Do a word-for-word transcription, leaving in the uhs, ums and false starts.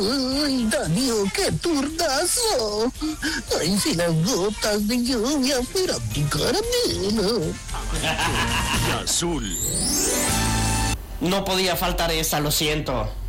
¡Ay, Darío, qué turdazo! ¡Ay, si las gotas de lluvia fueran mi caramelo! Y azul. No podía faltar esa, lo siento.